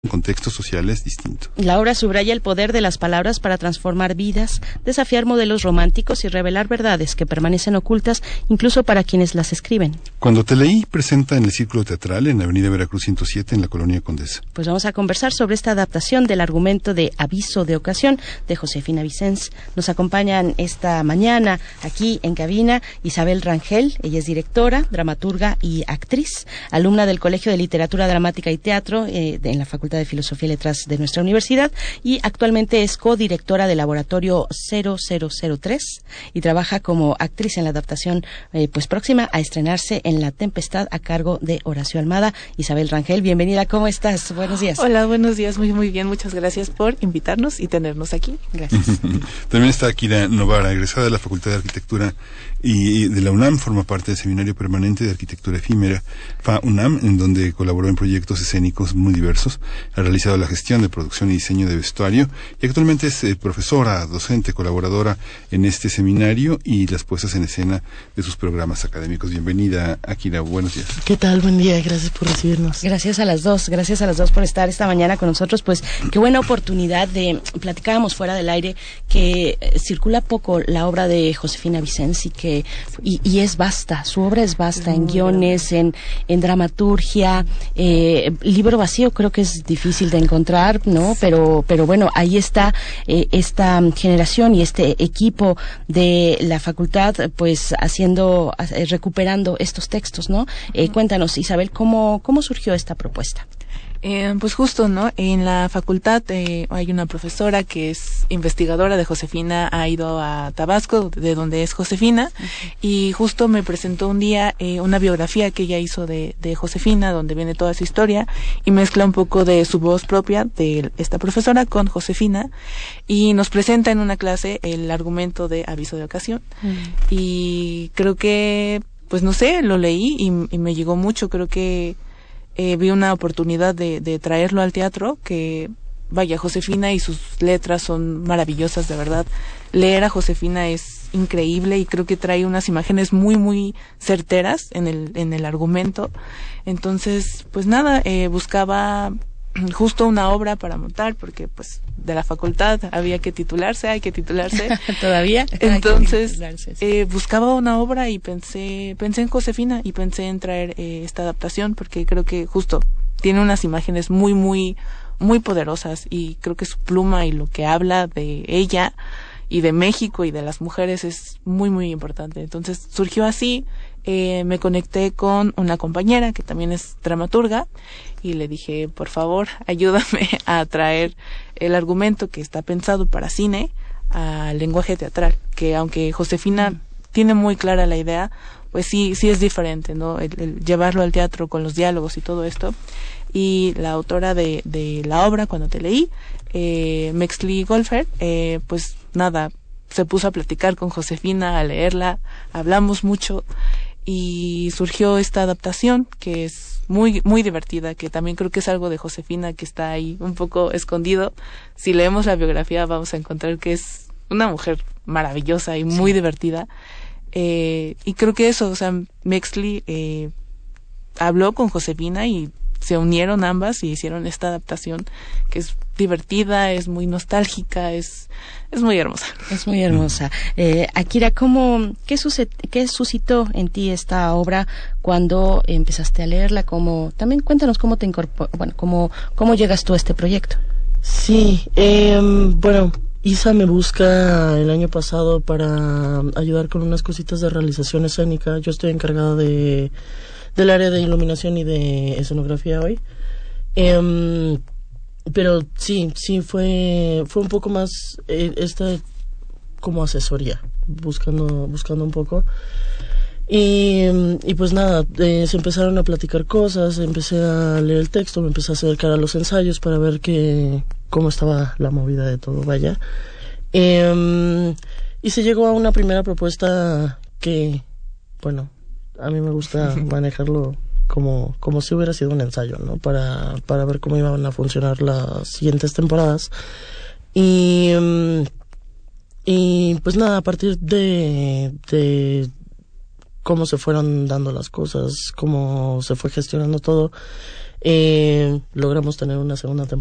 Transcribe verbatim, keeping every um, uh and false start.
contextos sociales distintos. La obra subraya el poder de las palabras para transformar vidas, desafiar modelos románticos y revelar verdades que permanecen ocultas incluso para quienes las escriben. Cuando te leí, presenta en el Círculo Teatral en la Avenida Veracruz ciento siete en la Colonia Condesa. Pues vamos a conversar sobre esta adaptación del argumento de Aviso de Ocasión de Josefina Vicens. Nos acompañan esta mañana aquí en cabina Isabel Rangel. Ella es directora, dramaturga y actriz, alumna del Colegio de Literatura Dramática y Teatro eh, de, en la Facultad de Filosofía y Letras de nuestra universidad, y actualmente es codirectora del Laboratorio cero cero cero tres y trabaja como actriz en la adaptación eh, pues próxima a estrenarse en La Tempestad a cargo de Horacio Almada. Isabel Rangel, bienvenida, ¿cómo estás? Buenos días. Hola, buenos días, muy muy bien, muchas gracias por invitarnos y tenernos aquí. Gracias. También está Akira Novara, egresada de la Facultad de Arquitectura y de la UNAM, forma parte del Seminario Permanente de Arquitectura Efímera, F A UNAM, en donde colaboró en proyectos escénicos muy diversos. Ha realizado la gestión de producción y diseño de vestuario y actualmente es eh, profesora, docente, colaboradora en este seminario y las puestas en escena de sus programas académicos. Bienvenida, Akira, buenos días. ¿Qué tal? Buen día, gracias por recibirnos. Gracias a las dos, gracias a las dos por estar esta mañana con nosotros. Pues qué buena oportunidad de, platicábamos fuera del aire, que eh, circula poco la obra de Josefina Vicens y que y, y es vasta, su obra es vasta, en guiones, en, en dramaturgia, eh, libro vacío creo que es difícil de encontrar, ¿no? Pero, pero bueno, ahí está eh, esta generación y este equipo de la facultad, pues haciendo, eh, recuperando estos textos, ¿no? Eh, cuéntanos, Isabel, ¿cómo, cómo surgió esta propuesta? Eh, pues justo, ¿no? En la facultad eh, hay una profesora que es investigadora de Josefina, ha ido a Tabasco, de donde es Josefina, uh-huh. y justo me presentó un día eh, una biografía que ella hizo de, de Josefina, donde viene toda su historia, y mezcla un poco de su voz propia de esta profesora con Josefina, y nos presenta en una clase el argumento de Aviso de Ocasión, uh-huh. y creo que, pues no sé, lo leí y, y me llegó mucho, creo que Eh, vi una oportunidad de, de traerlo al teatro, que vaya, Josefina y sus letras son maravillosas, de verdad. Leer a Josefina es increíble y creo que trae unas imágenes muy muy certeras en el en el argumento. Entonces, pues nada, eh, buscaba justo una obra para montar, porque pues de la facultad había que titularse, hay que titularse todavía. Entonces titularse, sí. eh, buscaba una obra y pensé pensé en Josefina y pensé en traer eh, esta adaptación, porque creo que justo tiene unas imágenes muy muy muy poderosas y creo que su pluma y lo que habla de ella y de México y de las mujeres es muy muy importante. Entonces surgió así. Eh, me conecté con una compañera que también es dramaturga y le dije, por favor, ayúdame a traer el argumento que está pensado para cine al lenguaje teatral, que aunque Josefina mm. tiene muy clara la idea, pues sí sí es diferente, ¿no? El, el llevarlo al teatro con los diálogos y todo esto. Y la autora de, de la obra, cuando te leí, eh, Mexli Golfer, eh, pues nada, se puso a platicar con Josefina, a leerla, hablamos mucho y surgió esta adaptación que es muy muy divertida, que también creo que es algo de Josefina que está ahí un poco escondido. Si leemos la biografía vamos a encontrar que es una mujer maravillosa y muy sí. divertida, eh, y creo que eso, o sea, Mexli eh, habló con Josefina y se unieron ambas y hicieron esta adaptación que es divertida, es muy nostálgica, es es muy hermosa. Es muy hermosa. Eh, Akira, ¿cómo, qué, suced, ¿qué suscitó en ti esta obra cuando empezaste a leerla? ¿Cómo, también cuéntanos cómo te incorpor, bueno, cómo, cómo llegas tú a este proyecto? Sí, eh, bueno, Isa me busca el año pasado para ayudar con unas cositas de realización escénica. Yo estoy encargada de del área de iluminación y de escenografía hoy. Eh, pero sí, sí fue fue un poco más eh, esta como asesoría, buscando buscando un poco. Y, y pues nada, eh, se empezaron a platicar cosas, empecé a leer el texto, me empecé a acercar a los ensayos para ver que cómo estaba la movida de todo, vaya. Eh, y se llegó a una primera propuesta que, bueno, a mí me gusta manejarlo como como si hubiera sido un ensayo, ¿no? Para para ver cómo iban a funcionar las siguientes temporadas. Y y pues nada, a partir de de cómo se fueron dando las cosas, cómo se fue gestionando todo, eh, logramos tener una segunda temporada.